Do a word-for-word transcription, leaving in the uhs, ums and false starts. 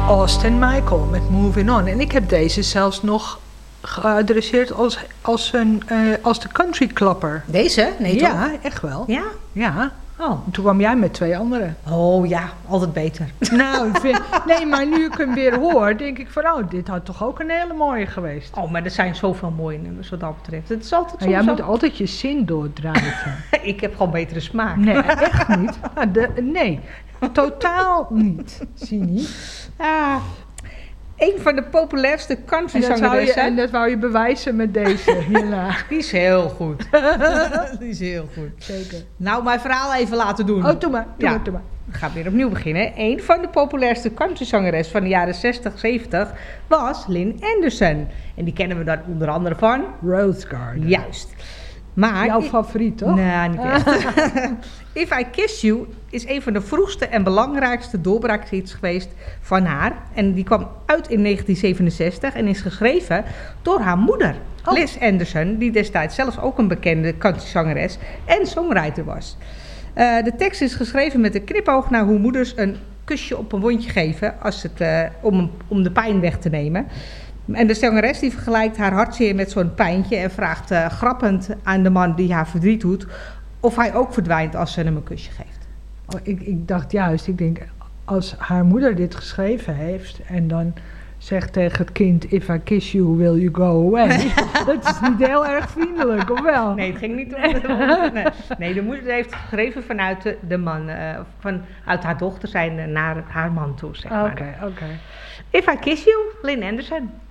Austin Michael met Moving On. En ik heb deze zelfs nog geadresseerd als, als, een, uh, als de country klapper. Deze? Nee, toch? Ja, echt wel. Ja? Ja. Oh. En toen kwam jij met twee anderen. Oh ja, altijd beter. Nou, ik vind, nee, maar nu ik hem weer hoor, denk ik van, oh, dit had toch ook een hele mooie geweest. Oh, maar er zijn zoveel mooie nummers wat dat betreft. Het is altijd En jij zo... moet altijd je zin doordrijven. Ik heb gewoon betere smaak. Nee, echt niet. Ah, de, nee, totaal niet. Zie je niet? Ah, een van de populairste En dat, wou je, country-zangeressen. en dat wou je bewijzen met deze hierna. Die is heel goed. Die is heel goed. Zeker. Nou, mijn verhaal even laten doen. Oh, doe maar, doe Ja. maar, doe maar. We gaan weer opnieuw beginnen. Een van de populairste countryzangeressen van de jaren zestig, zeventig was Lynn Anderson. En die kennen we dan onder andere van... Rose Garden. Juist. Maar... Jouw favoriet, toch? Nee, niet echt. If I Kiss You is een van de vroegste en belangrijkste doorbraakhits geweest van haar. En die kwam uit in negentien zevenenzestig en is geschreven door haar moeder, Oh. Liz Anderson, die destijds zelfs ook een bekende countryzangeres en songwriter was. Uh, de tekst is geschreven met een knipoog naar hoe moeders een kusje op een wondje geven als het, uh, om, om de pijn weg te nemen. En de zangeres die vergelijkt haar hartzeer met zo'n pijntje en vraagt uh, grappend aan de man die haar verdriet doet of hij ook verdwijnt als ze hem een kusje geeft. Oh, ik, ik dacht juist, ik denk, als haar moeder dit geschreven heeft en dan zegt tegen het kind, if I kiss you, will you go away? Dat is niet heel erg vriendelijk, of wel? Nee, het ging niet om de nee. nee, de moeder heeft geschreven vanuit de, de man, uh, vanuit haar dochter zijn naar haar man toe, zeg maar. Oké, oké. If I Kiss You, Lynn Anderson.